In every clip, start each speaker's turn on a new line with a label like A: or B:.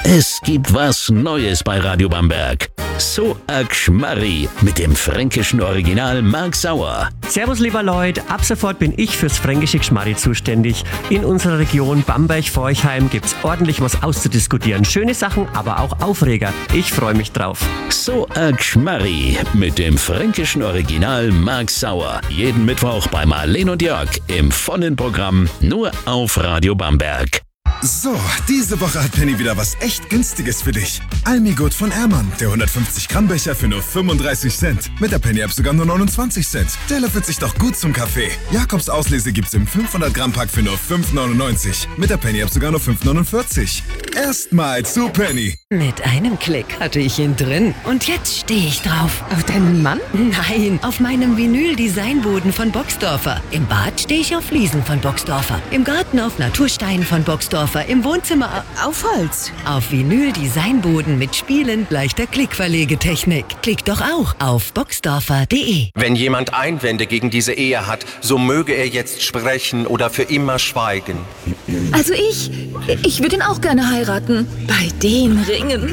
A: Es gibt was Neues bei Radio Bamberg. So a Gschmarri mit dem fränkischen Original Marc Sauer.
B: Servus lieber Leute, ab sofort bin ich fürs fränkische Gschmarri zuständig. In unserer Region Bamberg-Forchheim gibt's ordentlich was auszudiskutieren. Schöne Sachen, aber auch Aufreger. Ich freue mich drauf.
A: So a Gschmarri mit dem fränkischen Original Marc Sauer. Jeden Mittwoch bei Marlene und Jörg im vollen Programm nur auf Radio Bamberg.
C: So, diese Woche hat Penny wieder was echt Günstiges für dich. Almigut von Ehrmann, der 150 Gramm Becher für nur 35 Cent. Mit der Penny-App sogar nur 29 Cent. Der löffelt sich doch gut zum Kaffee. Jakobs Auslese gibt's im 500 Gramm Pack für nur 5,99. Mit der Penny-App sogar nur 5,49. Erstmal zu Penny.
D: Mit einem Klick hatte ich ihn drin. Und jetzt stehe ich drauf.
E: Auf deinen Mann?
D: Nein, auf meinem Vinyl-Designboden von Boxdorfer. Im Bad stehe ich auf Fliesen von Boxdorfer. Im Garten auf Natursteinen von Boxdorfer. Im Wohnzimmer
E: Auf Holz.
D: auf Vinyl-Designboden mit spielend leichter Klickverlegetechnik. Klick doch auch auf boxdorfer.de.
F: Wenn jemand Einwände gegen diese Ehe hat, so möge er jetzt sprechen oder für immer schweigen.
E: Also ich würde ihn auch gerne heiraten. Bei den Ringen.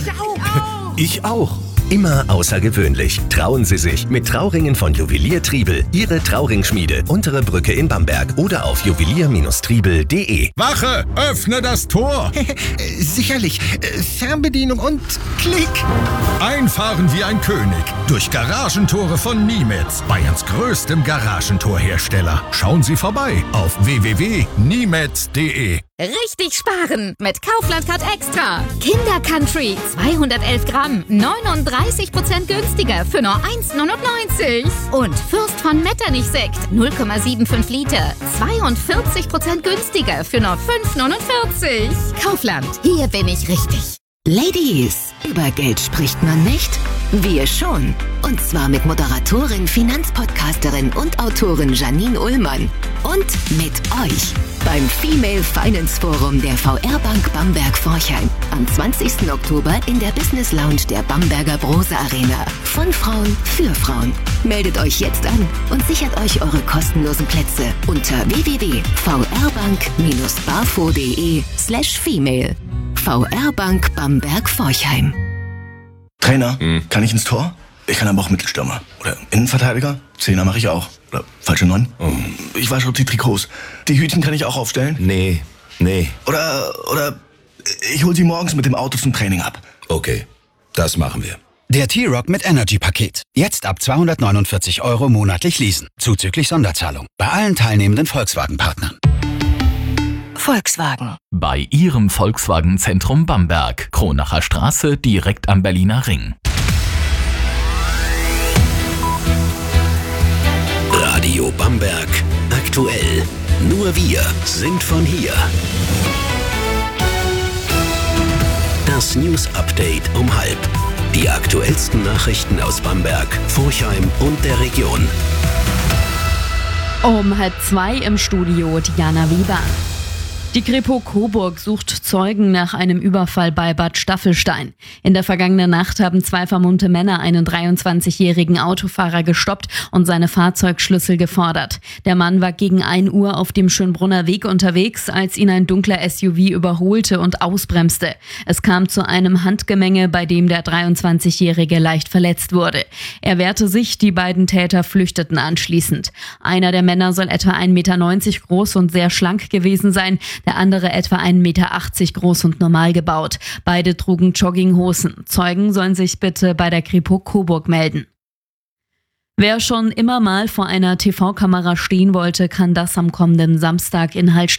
G: Ich auch. Immer außergewöhnlich. Trauen Sie sich mit Trauringen von Juwelier Triebel. Ihre Trauringschmiede. Untere Brücke in Bamberg oder auf juwelier-triebel.de.
C: Wache, öffne das Tor.
H: Sicherlich. Fernbedienung und Klick.
C: Einfahren wie ein König durch Garagentore von Niemetz, Bayerns größtem Garagentorhersteller. Schauen Sie vorbei auf www.niemetz.de.
I: Richtig sparen mit Kaufland Card Extra. Kinder Country 211 Gramm, 39% günstiger für nur 1,99. Und Fürst von Metternich Sekt 0,75 Liter, 42% günstiger für nur 5,49. Kaufland, hier bin ich richtig.
D: Ladies, über Geld spricht man nicht? Wir schon. Und zwar mit Moderatorin, Finanzpodcasterin und Autorin Janine Ullmann. Und mit euch beim Female Finance Forum der VR Bank Bamberg-Forchheim am 20. Oktober in der Business Lounge der Bamberger Brose Arena. Von Frauen für Frauen. Meldet euch jetzt an und sichert euch eure kostenlosen Plätze unter www.vrbank-bafo.de/female. VR Bank Bamberg-Forchheim.
H: Trainer, kann ich ins Tor? Ich kann aber auch Mittelstürmer. Oder Innenverteidiger? Zehner mache ich auch. Oder falsche 9? Ich wasche die Trikots. Die Hütchen kann ich auch aufstellen?
G: Nee.
H: Oder ich hol sie morgens mit dem Auto zum Training ab.
G: Okay, das machen wir.
J: Der T-Rock mit Energy-Paket. Jetzt ab 249 € monatlich leasen. Zuzüglich Sonderzahlung. Bei allen teilnehmenden Volkswagen-Partnern.
D: Volkswagen.
K: Bei Ihrem Volkswagen-Zentrum Bamberg. Kronacher Straße, direkt am Berliner Ring.
A: Radio Bamberg aktuell. Nur wir sind von hier. Das News Update um 12:30. Die aktuellsten Nachrichten aus Bamberg, Forchheim und der Region.
L: Um 1:30 im Studio Diana Weber. Die Kripo Coburg sucht Zeugen nach einem Überfall bei Bad Staffelstein. In der vergangenen Nacht haben 2 vermummte Männer einen 23-jährigen Autofahrer gestoppt und seine Fahrzeugschlüssel gefordert. Der Mann war gegen 1 Uhr auf dem Schönbrunner Weg unterwegs, als ihn ein dunkler SUV überholte und ausbremste. Es kam zu einem Handgemenge, bei dem der 23-jährige leicht verletzt wurde. Er wehrte sich, die beiden Täter flüchteten anschließend. Einer der Männer soll etwa 1,90 Meter groß und sehr schlank gewesen sein. Der andere etwa 1,80 Meter groß und normal gebaut. Beide trugen Jogginghosen. Zeugen sollen sich bitte bei der Kripo Coburg melden. Wer schon immer mal vor einer TV-Kamera stehen wollte, kann das am kommenden Samstag in Hallstatt